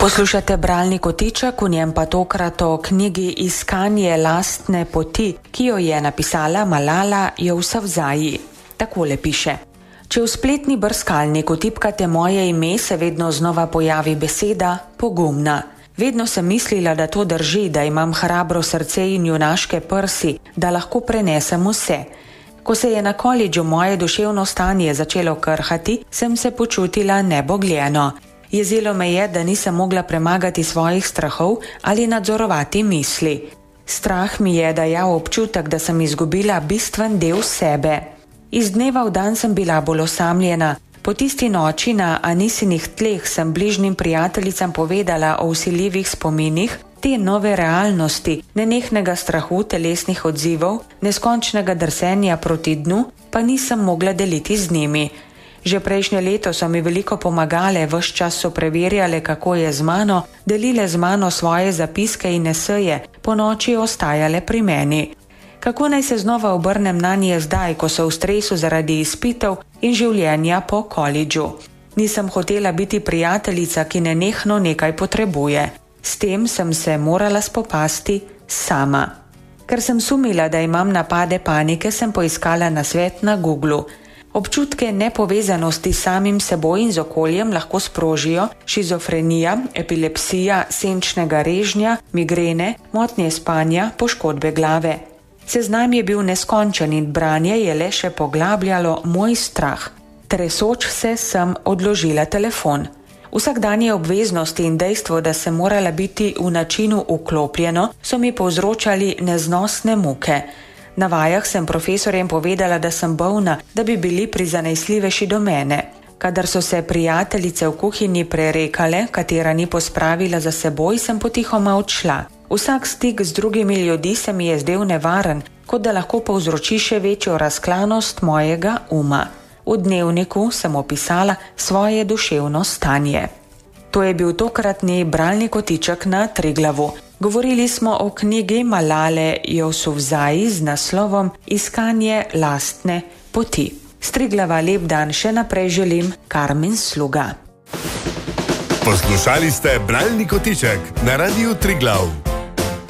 Poslušate bralni kotiček, v njem pa tokrat o knjigi Iskanje lastne poti, ki jo je napisala Malala Yousafzai. Takole piše. Če v spletni brskalniku tipkate moje ime, se vedno znova pojavi beseda pogumna. Vedno sem mislila, da to drži, da imam hrabro srce in junaške prsi, da lahko prenesem vse. Ko se je na kolidžu moje duševno stanje začelo krhati, sem se počutila nebogljeno. Jezilo me je, da nisem mogla premagati svojih strahov ali nadzorovati misli. Strah mi je dajal občutek, da sem izgubila bistven del sebe. Iz dneva v dan sem bila bolj osamljena. Po tisti noči na Anisinih tleh sem bližnjim prijateljicam povedala o vsiljivih spominih, te nove realnosti, nenehnega strahu, telesnih odzivov, neskončnega drsenja proti dnu, pa nisem mogla deliti z njimi. Že prejšnje leto so mi veliko pomagale, ves čas so preverjale, kako je z mano, delile z mano svoje zapiske in eseje, po noči ostajale pri meni. Kako naj se znova obrnem nanje zdaj, ko so v stresu zaradi izpitev in življenja po kolidžu? Nisem hotela biti prijateljica, ki nenehno nekaj potrebuje. S tem sem se morala spopasti sama. Ker sem sumila, da imam napade panike, sem poiskala nasvet na Googlu. Občutke nepovezanosti s samim seboj in z okoljem lahko sprožijo šizofrenija, epilepsija, senčnega režnja, migrene, motnje spanja, poškodbe glave. Seznam je bil neskončen in branje je le še poglabljalo moj strah. Tresoč se sem odložila telefon. Vsakdanje obveznosti in dejstvo, da sem morala biti v načinu vklopljeno, so mi povzročali neznosne muke. Na vajah sem profesorjem povedala, da sem bolna, da bi bili prizanesljivejši do mene. Kadar so se prijateljice v kuhinji prerekale, katera ni pospravila za seboj, sem potihoma odšla. Vsak stik z drugimi ljudmi se mi je zdel nevaren, kot da lahko povzroči še večjo razklanost mojega uma. V dnevniku sem opisala svoje duševno stanje. To je bil tokratni bralni kotiček na Triglavu. Govorili smo o knjigi Malale Yousafzai z naslovom Iskanje lastne poti. S Triglava lep dan še naprej želim, Karmen Sluga. Poslušali ste bralni kotiček na Radiu Triglav.